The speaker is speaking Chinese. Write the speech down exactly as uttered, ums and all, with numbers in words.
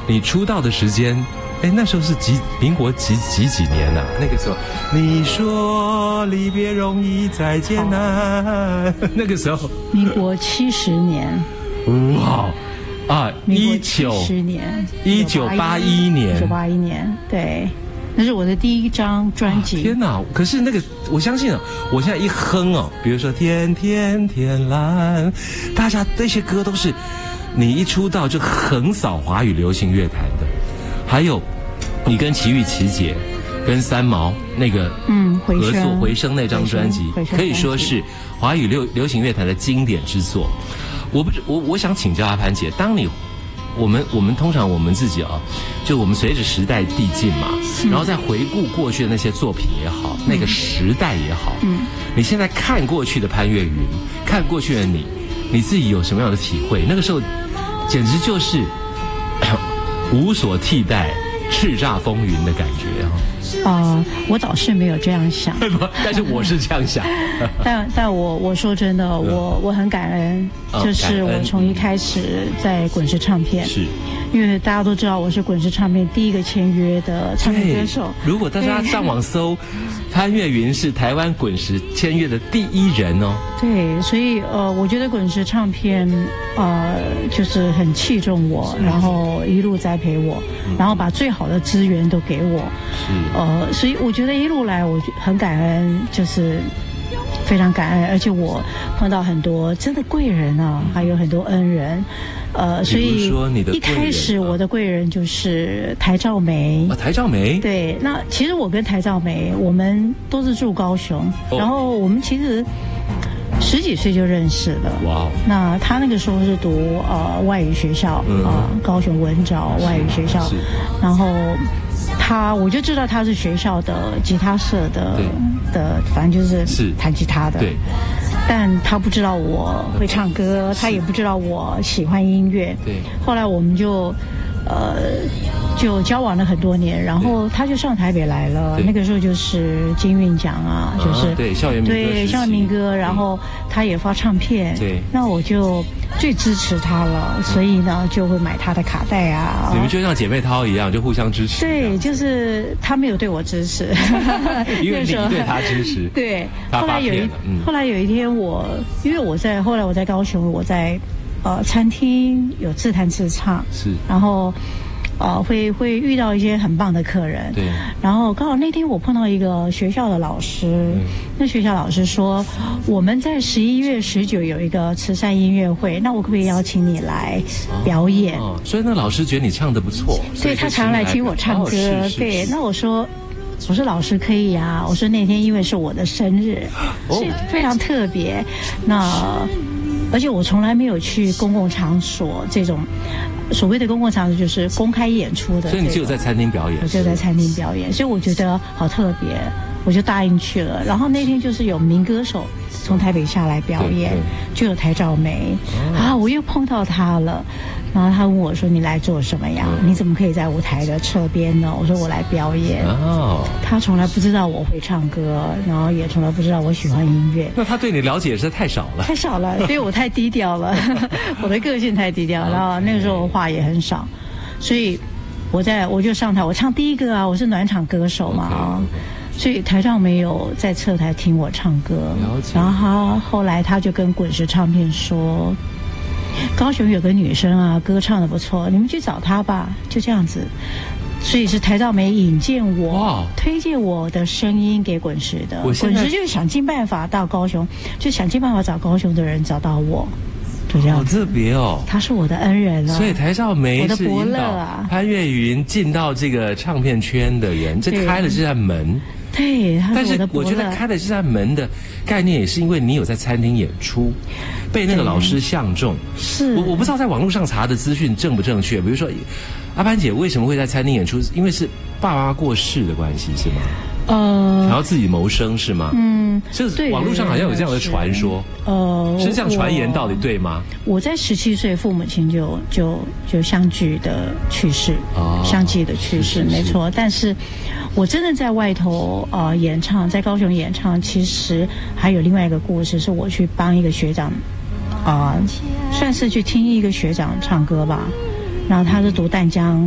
你出道的时间，哎，那时候是几民国几几几年啊？那个时候，你说离别容易再见难，那个时候， 民国七十年。 哇！啊，一九十年， 一九八一年， 一九八一年，对，那是我的第一张专辑。 天哪！可是那个，我相信啊，我现在一哼哦，比如说天天天蓝，大家这些歌都是你一出道就横扫华语流行乐坛的。还有，你跟齐豫、齐姐、跟三毛那个嗯合作《回声》那张专辑，可以说是华语流流行乐坛的经典之作。我不，我我想请教阿潘姐，当你，我们我们通常我们自己啊，就我们随着时代递进嘛，嗯、然后再回顾过去的那些作品也好，嗯、那个时代也好，嗯，你现在看过去的潘越云，看过去的你，你自己有什么样的体会？那个时候，简直就是无所替代、叱咤风云的感觉啊！ 啊、呃，我倒是没有这样想， 但是我是这样想。 但但我我说真的，我我很感恩， 哦、 就是我从一开始在滚石唱片， 是， 因为大家都知道我是滚石唱片第一个签约的唱片歌手。 如果大家上网搜，潘越云是台湾滚石签约的第一人哦。 对，所以呃，我觉得滚石唱片呃就是很器重我，然后一路栽培我，嗯、然后把最好的资源都给我。 是。 呃，所以我觉得一路来我很感恩，就是非常感恩，而且我碰到很多真的贵人啊，还有很多恩人。呃，所以一开始我的贵人就是台照梅。 啊，台照梅。 对，那其实我跟台照梅，我们都是住高雄，哦、然后我们其实十几岁就认识了。 哇！ 那他那个时候是读呃外语学校啊、嗯呃，高雄文藻外语学校，然后。他我就知道他是学校的吉他社的的，反正就是弹吉他的。 对。 但他不知道我会唱歌，他也不知道我喜欢音乐。 对。 后来我们就呃就交往了很多年，然后他就上台北来了。那个时候就是金韵奖啊，就是、 啊、对校园民歌对校园民歌，然后他也发唱片。 对。 那我就最支持他了，所以呢就会买他的卡带啊。 你们就像姐妹淘一样，就互相支持。 对，就是他没有对我支持， 因为你对他支持。 对，后来有一、嗯、后来有一天我，因为我在后来我在高雄，我在呃餐厅有自弹自唱， 是， 然后。呃，会会遇到一些很棒的客人， 对。 然后刚好那天我碰到一个学校的老师，嗯、那学校老师说，我们在十一月十九有一个慈善音乐会，那我可不可以邀请你来表演？ 哦哦、所以那老师觉得你唱得不错， 所以他常来听我唱歌。 哦、是是是对，那我说。我说老师可以啊，我说那天因为是我的生日，是非常特别。那而且我从来没有去公共场所这种所谓的公共场所，就是公开演出的。 所以你只有在餐厅表演？ 我就在餐厅表演，所以我觉得好特别，我就答应去了。然后那天就是有民歌手从台北下来表演，就有台照梅、哦、啊，我又碰到他了。然后他问我说：“你来做什么呀？嗯、你怎么可以在舞台的侧边呢？”我说：“我来表演。”哦，他从来不知道我会唱歌，然后也从来不知道我喜欢音乐。 那他对你了解实在太少了， 太少了，所以我太低调了，我的个性太低调。然后那个时候我话也很少，所以我在我就上台，我唱第一个啊，我是暖场歌手嘛啊。Okay, okay. 所以台上没有在侧台听我唱歌，然后他后来他就跟滚石唱片说。高雄有个女生啊，歌唱得不错，你们去找她吧，就这样子。所以是台照梅引荐我，推荐我的声音给滚石的。滚石就想尽办法到高雄，就想尽办法找高雄的人找到我，就这样。好特别哦， 他是我的恩人啊。 所以台照梅是引导潘越云进到这个唱片圈的人，这开了这扇门。 对， 但是我觉得开了这扇门的概念也是因为你有在餐厅演出，被那个老师相中。 是， 我我不知道在网络上查的资讯正不正确。比如说，阿潘姐为什么会在餐厅演出？因为是爸妈过世的关系，是吗？呃，想要自己谋生是吗？嗯，这网络上好像有这样的传说。呃，是这样传言，到底对吗？ 我在十七岁，父母亲就就就相继的去世，哦、相继的去世，没错。但是我真的在外头呃演唱，在高雄演唱，其实还有另外一个故事，是我去帮一个学长啊、呃，算是去听一个学长唱歌吧。然后他是读淡江